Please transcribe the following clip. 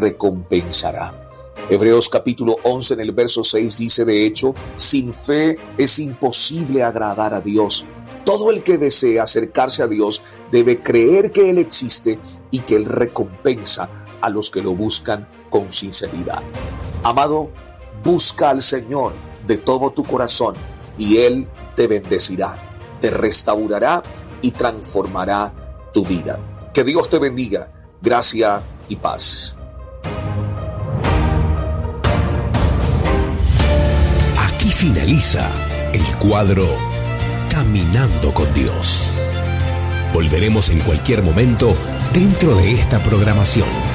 recompensará. Hebreos capítulo 11 en el verso 6 dice: de hecho, sin fe es imposible agradar a Dios. Todo el que desea acercarse a Dios debe creer que Él existe y que Él recompensa a los que lo buscan con sinceridad. Amado, busca al Señor de todo tu corazón y Él te bendecirá, te restaurará y transformará tu vida. Que Dios te bendiga. Gracia y paz. Aquí finaliza el cuadro Caminando con Dios. Volveremos en cualquier momento dentro de esta programación.